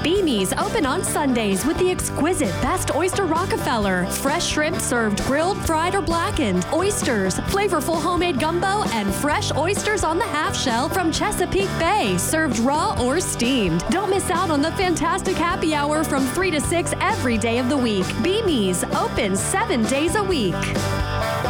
Beanie's open on Sundays with the exquisite best oyster Rockefeller. Fresh shrimp served grilled, fried, or blackened. Oysters, flavorful homemade gumbo, and fresh oysters on the half shell from Chesapeake Bay, served raw or steamed. Don't miss out on the fantastic happy hour from 3 to 6 every day of the week. Beanie's, open 7 days a week.